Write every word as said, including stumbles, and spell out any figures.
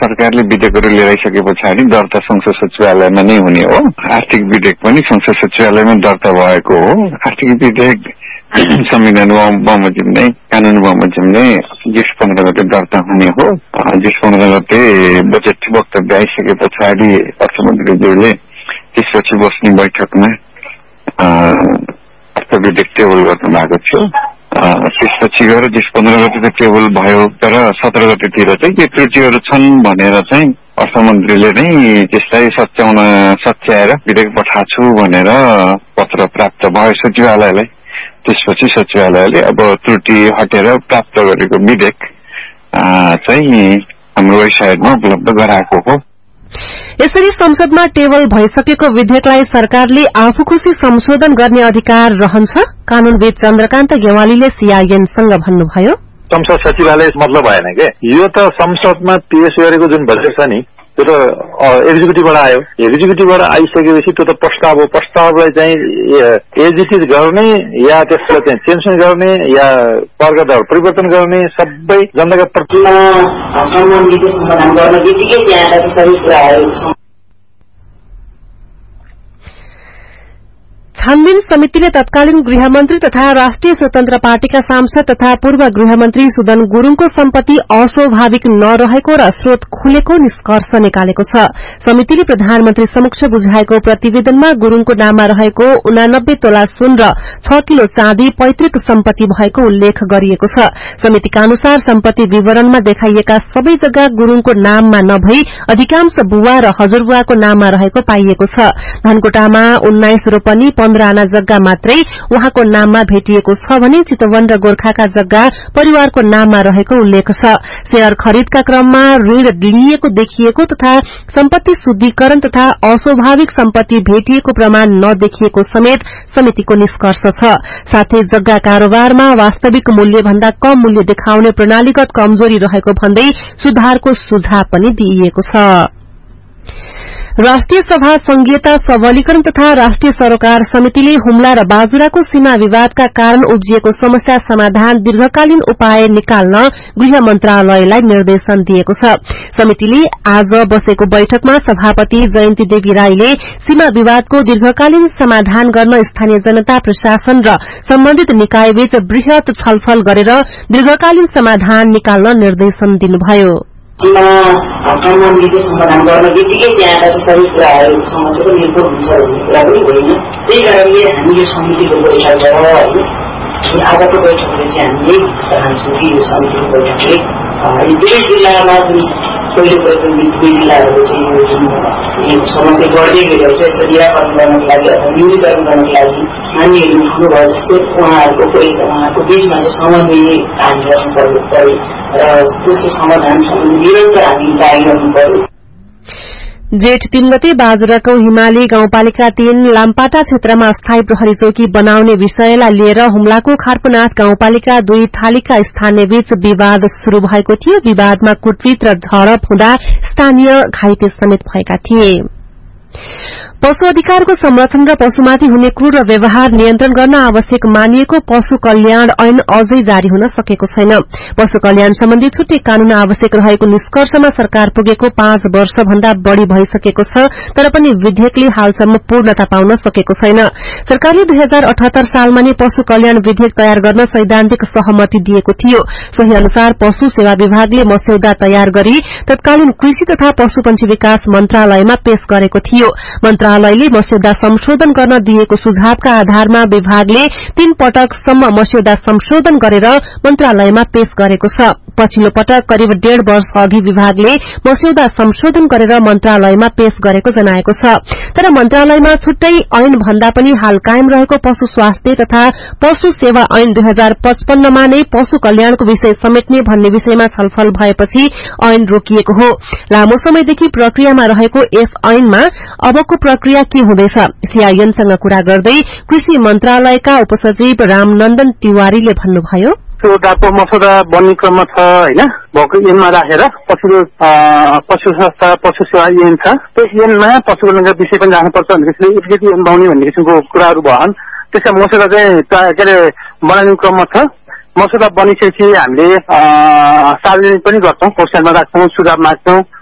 सरकारले विधेयकहरू लिएर आइसके पछाडि दर्ता संसद सचिवालयमा नै हुने हो। आर्थिक विधेयक पनि संसद सचिवालयमा दर्ता भएको हो। आर्थिक विधेयक संविधान बमोजिम नै कानून बमोजिम नै जेठ पन्ध्र गते दर्ता हुने हो। जेठ पन्ध्र गते बजेट वक्तव्य आइसके पछाडि अर्थमन्त्रीज्यूले त्यसपछि बस्ने बैठकमा अर्थ विधेयक टेबल गर्नु भएको थियो। त्यसपछि गएर जेठ पन्ध्र गते त टेबल भयो, तर सत्र गतेतिर चाहिँ के त्रुटिहरू छन् भनेर चाहिँ अर्थमन्त्रीले नै त्यसलाई सच्याउन सच्याएर विधेयक पठाछु भनेर पत्र प्राप्त भयो सचिवालयलाई। त्यसपछि सचिवालयले अब त्रुटि हटेर प्राप्त गरेको विधेयक चाहिँ हाम्रो वेबसाइटमा उपलब्ध गराएको हो। यसरी संसदमा टेबल भइसकेको विधेयकलाई सरकारले आफू खुशी संशोधन गर्ने अधिकार रहन्छ, कानूनविद चन्द्रकान्त गेवालीले सीआईएनसँग भन्नुभयो। संसद सचिवालय मतलब भएन के, यो त संसदमा पेश गरेको जुन बजेट छ नि त्यो त एक्जिक्युटिभबाट आयो। एक्जिक्युटिभबाट आइसकेपछि त्यो त प्रस्ताव हो। प्रस्तावलाई चाहिँ एजिटिभ गर्ने या त्यसलाई चाहिँ चेन्ज गर्ने या वर्गदर परिवर्तन गर्ने सबै जनताका प्रति सम्बन्धित समाधान गर्न बित्तिकै त्यहाँ सबै कुराहरू। छानबिन समितिले तत्कालीन गृहमन्त्री तथा राष्ट्रिय स्वतन्त्र पार्टीका सांसद तथा पूर्व गृहमन्त्री सुदन गुरूङको सम्पत्ति अस्वाभाविक नरहेको र स्रोत खुलेको निष्कर्ष निकालेको छ। समितिले प्रधानमन्त्री समक्ष बुझाएको प्रतिवेदनमा गुरूङको नाममा रहेको उनानब्बे तोला सुन र छ किलो चाँदी पैतृक सम्पत्ति भएको उल्लेख गरिएको छ। समितिका अनुसार सम्पत्ति विवरणमा देखाइएका सबै जग्गा गुरूङको नाममा नभई अधिकांश बुवा र हजुरबुवाको नाममा रहेको पाइएको छ। धनकोटामा उन्नाइस रोपनी पन्ध्र आना जग्गा मात्रै उहाँको नाममा भेटिएको छ भने चितवन र गोर्खाका जग्गा परिवारको नाममा रहेको उल्लेख छ। शेयर खरिदका क्रममा ऋण लिइएको देखिएको तथा सम्पत्ति शुद्धिकरण तथा अस्वाभाविक सम्पत्ति भेटिएको प्रमाण नदेखिएको समेत समितिको निष्कर्ष छ। साथै जग्गा कारोबारमा वास्तविक मूल्य भन्दा कम मूल्य देखाउने प्रणालीगत कमजोरी रहेको भन्दै सुधारको सुझाव पनि दिइएको छ। राष्ट्रिय सभा संघीयता सबलीकरण तथा राष्ट्रिय सरोकार समितिले हुम्ला र बाजुराको सीमा विवादका कारण उब्जिएको समस्या समाधान दीर्घकालीन उपाय निकाल्न गृह मन्त्रालयलाई निर्देशन दिएको छ। समितिले आज बसेको बैठकमा सभापति जयन्ती देवी राईले सीमा विवादको दीर्घकालीन समाधान गर्न स्थानीय जनता प्रशासन र सम्बन्धित निकायबीच वृहत छलफल गरेर दीर्घकालीन समाधान निकाल्न निर्देशन दिनुभयो। सीमा सम्बन्धित समाधान गर्न बित्तिकै त्यहाँ सबै कुराहरू समस्याको निर्भर हुन्छ भन्ने कुरा पनि होइन। त्यही कारणले हामी यो समितिको बैठक होइन, आजको बैठकले चाहिँ हामी यही भन्न चाहन्छौँ कि यो समितिको बैठकले यो दुवै जिल्लामा जुन पहिलो प्रतिनिधि दुवै जिल्लाहरू चाहिँ जुन समस्या बढ्दै गइरहेको छ यसको निराकरण गर्नको लागि अथवा न्यूनीकरण गर्नको लागि नानीहरू भन्नुभयो जस्तै उहाँहरूको उहाँहरूको बीचमा चाहिँ समन्वय काम गर्नु पर्यो र त्यसको समाधान निरन्तर हामी उपाय गर्नु पर्यो। जेठ तीन गते बाजुराको हिमाली गाउँपालिका तीन लामपाटा क्षेत्रमा अस्थायी प्रहरी चौकी बनाउने विषयलाई लिएर हुम्लाको खारपनाथ गाउँपालिका दुई थालीका स्थानीयबीच विवाद शुरू भएको थियो। विवादमा कुटपिट र झडप हुँदा स्थानीय घाइते समेत भएका थिए। पशु अधिकारको संरक्षण र पशुमाथि हुने क्रूर व्यवहार नियन्त्रण गर्न आवश्यक मानिएको पशु कल्याण ऐन अझै जारी हुन सकेको छैन। पशु कल्याण सम्बन्धी छुट्टै कानून आवश्यक रहेको निष्कर्षमा सरकार पुगेको पाँच वर्ष भन्दा बढ़ी भइसकेको छ, तर पनि विधेयकले हालसम्म पूर्णता पाउन सकेको छैन। सरकारले दुई हजार अठहत्तर सालमा नै पशु कल्याण विधेयक तयार गर्न सैद्धान्तिक सहमति दिएको थियो। सोही अनुसार पशु सेवा विभागले मस्यौदा तयार गरी तत्कालीन कृषि तथा पशुपन्छी विकास मन्त्रालयमा पेश गरेको थियो। मन्त्रालयले मस्यौदा संशोधन गर्न दिएको सुझावका आधारमा विभागले तीन पटकसम्म मस्यौदा संशोधन गरेर मन्त्रालयमा पेश गरेको छ। पछिल्लो पटक करिब डेढ़ वर्ष अघि विभागले मस्यौदा संशोधन गरेर मन्त्रालयमा पेश गरेको जनाएको छ। तर मन्त्रालयमा छुट्टै ऐन भन्दा पनि हाल कायम रहेको पशु स्वास्थ्य तथा पशु सेवा ऐन दुई हजार पचपन्नमा नै पशु कल्याणको विषय समेट्ने भन्ने विषयमा छलफल भएपछि ऐन रोकिएको हो। लामो समयदेखि प्रक्रियामा रहेको यस ऐनमा अबको प्रक्रिया के हुँदैछ? सीआईएनसँग कुरा गर्दै कृषि मन्त्रालयका उपसचिव रामनन्दन तिवारीले भन्नुभयो, एउटा मसौदा बन्ने क्रममा छ होइन, भएको ऐनमा राखेर पशु पशु स्वास्थ्य पशु सेवा ऐन छ, त्यो ऐनमा पशु कल्याणका विषय पनि राख्नुपर्छ भन्ने किसिमले एकीकृत ऐन बनाउने भन्ने किसिमको कुराहरू भएन। त्यसका मसौदा चाहिँ के अरे बनाउने क्रममा छ। मसौदा बनिसकेपछि हामीले सार्वजनिक पनि गर्छौं, वेबसाइटमा राख्छौं, सुझाव माग्छौं।